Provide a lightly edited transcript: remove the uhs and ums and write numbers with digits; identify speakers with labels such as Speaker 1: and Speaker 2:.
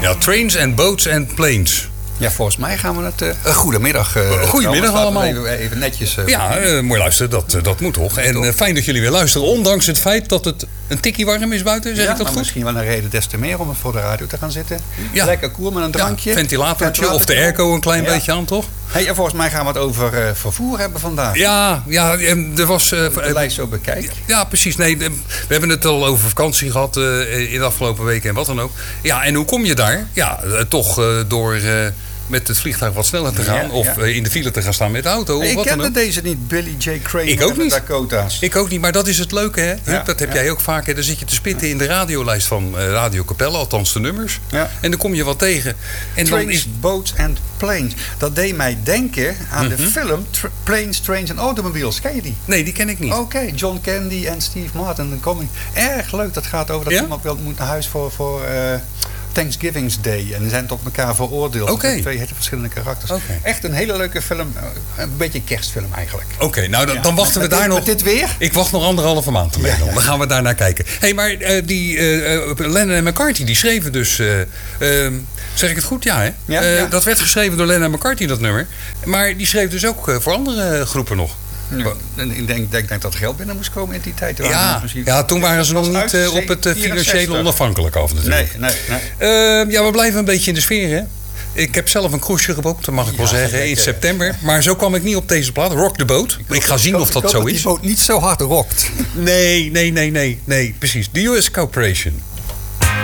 Speaker 1: Ja, Trains and Boats and Planes.
Speaker 2: Ja, volgens mij gaan we het... goedemiddag.
Speaker 1: Goedemiddag allemaal.
Speaker 2: Even netjes...
Speaker 1: Mooi luisteren, dat moet toch. En fijn dat jullie weer luisteren. Ondanks het feit dat het een tikkie warm is buiten, zeg ik dat goed?
Speaker 2: Misschien wel een reden des te meer om voor de radio te gaan zitten.
Speaker 1: Ja.
Speaker 2: Lekker koel met een drankje.
Speaker 1: Ventilatortje of de airco een klein beetje aan, toch?
Speaker 2: Hey, en volgens mij gaan we het over vervoer hebben vandaag.
Speaker 1: Ja, er was...
Speaker 2: de lijst zo bekijken.
Speaker 1: Ja, precies. Nee, we hebben het al over vakantie gehad in de afgelopen weken en wat dan ook. Ja, en hoe kom je daar? Ja, toch door... met het vliegtuig wat sneller te gaan. Of in de file te gaan staan met de auto.
Speaker 2: Ik kende deze niet, Billy J. Kramer.
Speaker 1: Ik ook niet.
Speaker 2: Dakota's.
Speaker 1: Ik ook niet, maar dat is het leuke, hè? Ja, dat heb jij ook vaak. Hè? Dan zit je te spitten in de radiolijst van Radio Capelle. Althans de nummers. Ja. En dan kom je wat tegen. En
Speaker 2: Trains, Boats and Planes. Dat deed mij denken aan de film Planes, Trains and Automobiles. Ken je die?
Speaker 1: Nee, die ken ik niet.
Speaker 2: Oké, John Candy en Steve Martin. Erg leuk. Dat gaat over dat iemand moet naar huis voor Thanksgiving Day. En die zijn tot elkaar veroordeeld.
Speaker 1: Okay.
Speaker 2: Twee hele verschillende karakters. Okay. Echt een hele leuke film. Een beetje een kerstfilm eigenlijk.
Speaker 1: Oké, nou dan wachten we daar nog.
Speaker 2: Met dit weer?
Speaker 1: Ik wacht nog 1,5 maand ermee. Dan gaan we daar naar kijken. Hey, maar die Lennon en McCartney, die schreven dus... zeg ik het goed? Ja, hè? Ja. Dat werd geschreven door Lennon en McCartney, dat nummer. Maar die schreef dus ook voor andere groepen nog.
Speaker 2: Ja, ik denk dat er geld binnen moest komen in die tijd.
Speaker 1: Ja, toen waren ze nog niet op het financiële onafhankelijk af natuurlijk.
Speaker 2: Nee.
Speaker 1: We blijven een beetje in de sfeer, hè? Ik heb zelf een cruiseje geboekt, dat mag ik wel zeggen, in september. Maar zo kwam ik niet op deze plaat. Rock the Boat. Ik ga zien of dat zo is.
Speaker 2: Die boot niet zo hard rokt.
Speaker 1: Nee, precies. The US Corporation.